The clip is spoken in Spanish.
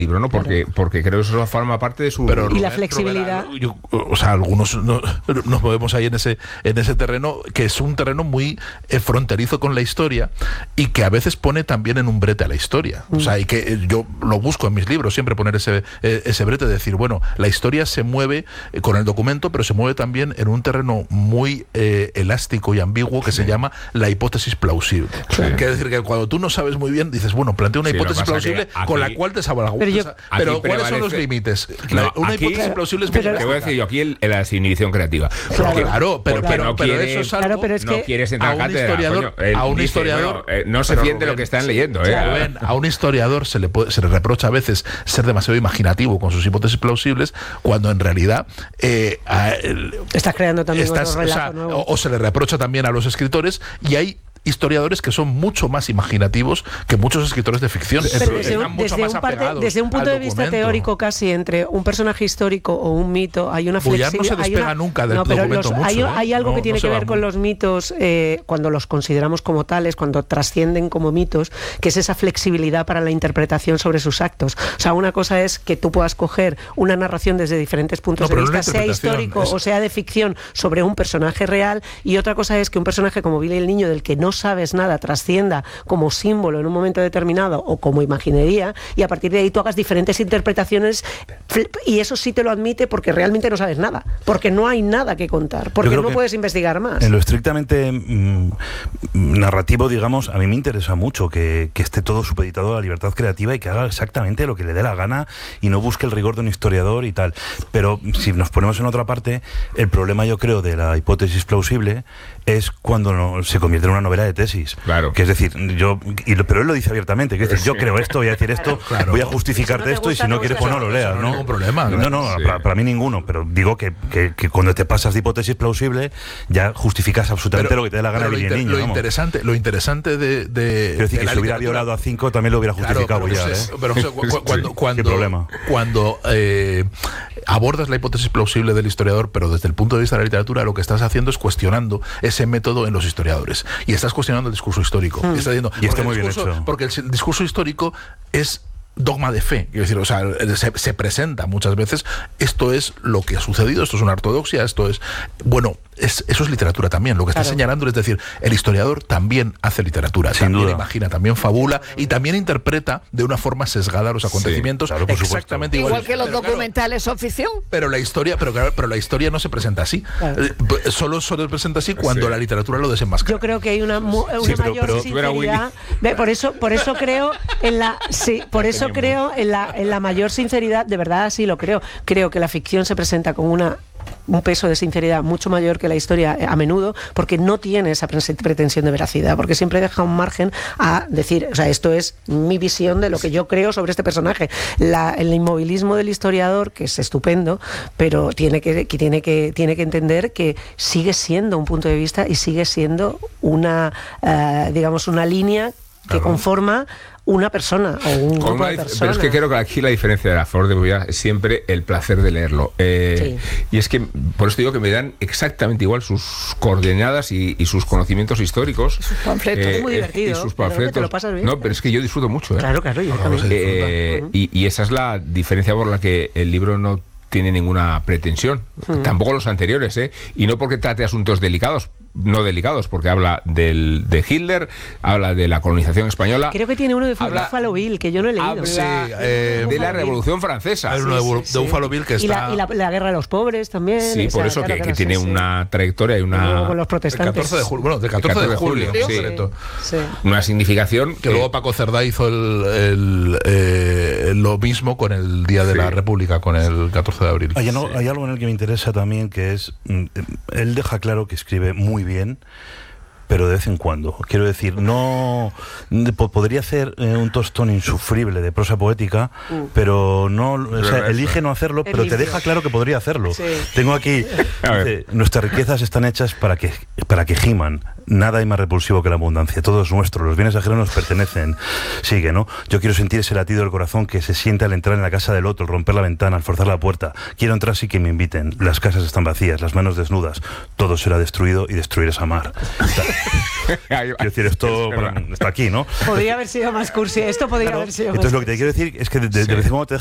libro, ¿no? Porque creo que eso forma parte de su... Pero y la flexibilidad. Algunos nos movemos ahí en ese terreno, que es un terreno muy fronterizo con la historia y que a veces pone también en un brete a la historia. O sea, y que yo lo busco en mis libros, siempre poner ese brete de decir, bueno, la historia se mueve con el documento, pero se mueve también en un terreno muy elástico y ambiguo que se llama la hipótesis plausible. Claro. Quiere decir que cuando tú no sabes muy bien, dices, bueno, planteo una hipótesis plausible con la cual te salva la pero ¿cuáles son los límites? Una hipótesis plausible es... Te voy a decir yo aquí la desinhibición creativa. Claro, pero eso es algo... pero es que no quieres entrar a un historiador no se fíen de lo que están leyendo. Rubén, a un historiador se le reprocha a veces ser demasiado imaginativo con sus hipótesis plausibles, cuando en realidad estás creando también otro relato nuevo. O se le reprocha también a los escritores, y hay historiadores que son mucho más imaginativos que muchos escritores de ficción. Pero desde un punto de vista teórico, casi, entre un personaje histórico o un mito hay una flexibilidad. No se despega nunca del documento mucho. Hay algo que tiene que ver con los mitos, cuando los consideramos como tales, cuando trascienden como mitos, que es esa flexibilidad para la interpretación sobre sus actos. O sea, una cosa es que tú puedas coger una narración desde diferentes puntos de vista, sea histórico o sea de ficción, sobre un personaje real, y otra cosa es que un personaje como Billy el Niño, del que no sabes nada, trascienda como símbolo en un momento determinado o como imaginería, y a partir de ahí tú hagas diferentes interpretaciones, y eso sí te lo admite porque realmente no sabes nada, porque no hay nada que contar, porque no puedes investigar más. En lo estrictamente narrativo, digamos, a mí me interesa mucho que esté todo supeditado a la libertad creativa y que haga exactamente lo que le dé la gana y no busque el rigor de un historiador y tal. Pero si nos ponemos en otra parte, el problema, yo creo, de la hipótesis plausible es cuando se convierte en una novela de tesis. Claro. Que es decir, pero él lo dice abiertamente, que es decir, yo creo esto, voy a decir esto, voy a justificarte esto, y si no quieres, pues no lo leas, ¿no? Ningún problema. Para mí ninguno, pero digo que cuando te pasas de hipótesis plausible ya justificas absolutamente lo que te dé la gana de Billy el Niño. Lo interesante de quiero decir que si hubiera violado a 5 también lo hubiera justificado ya. Pero cuando abordas la hipótesis plausible del historiador, pero desde el punto de vista de la literatura, lo que estás haciendo es cuestionando ese método en los historiadores, y estás cuestionando el discurso histórico. Y está muy bien hecho, porque el discurso histórico es dogma de fe, quiero decir, o sea, se presenta muchas veces, esto es lo que ha sucedido, esto es una ortodoxia, esto es, bueno, eso es literatura también. Lo que está señalando es decir, el historiador también hace literatura, también imagina, también fabula y también interpreta de una forma sesgada los acontecimientos, exactamente igual que los documentales son ficción. Pero la historia no se presenta así. Solo se presenta así cuando la literatura lo desenmascara. Yo creo que hay una mayor sinceridad. Por eso creo en la mayor sinceridad, de verdad, sí lo creo. Creo que la ficción se presenta con un peso de sinceridad mucho mayor que la historia a menudo, porque no tiene esa pretensión de veracidad, porque siempre deja un margen a decir, o sea, esto es mi visión de lo que yo creo sobre este personaje. El inmovilismo del historiador, que es estupendo, pero tiene que entender que sigue siendo un punto de vista y sigue siendo una línea que conforma una persona o un grupo de personas. Pero es que creo que aquí la diferencia de La Flor de Bouillard es siempre el placer de leerlo. Y es que, por eso digo que me dan exactamente igual sus coordenadas y sus conocimientos históricos. Sus panfletos, es muy divertido. Y sus panfletos. ¿Te lo pasas bien? No, pero es que yo disfruto mucho. Claro, yo también. Y esa es la diferencia por la que el libro no tiene ninguna pretensión. Tampoco los anteriores, y no porque trate asuntos no delicados, porque habla de Hitler, habla de la colonización española. Creo que tiene uno de Buffalo Bill, que yo no he leído. Habla de la Revolución Francesa. Hay uno de Buffalo Bill que está... Y la guerra de los pobres también. Sí, por eso que tiene una trayectoria y una... Con los protestantes. El 14 de julio. Bueno, del 14 de julio. Sí. Una significación... Que luego Paco Cerdá hizo lo mismo con el Día de la República, con el 14 de abril. Hay algo en el que me interesa también, que es... Él deja claro que escribe muy bien, pero de vez en cuando. Quiero decir, no podría hacer un tostón insufrible de prosa poética, pero no, elige no hacerlo, pero te deja claro que podría hacerlo. Sí. Tengo aquí, nuestras riquezas están hechas para que giman, nada hay más repulsivo que la abundancia. Todo es nuestro, los bienes ajenos nos pertenecen. Sigue, ¿no? Yo quiero sentir ese latido del corazón que se siente al entrar en la casa del otro, al romper la ventana, al forzar la puerta. Quiero entrar sí que me inviten. Las casas están vacías, las manos desnudas. Todo será destruido y destruir es amar. Quiero decir, esto está aquí, ¿no? Podría haber sido más cursi. Esto podría haber sido más Entonces, lo que te quiero decir es que de vez en cuando te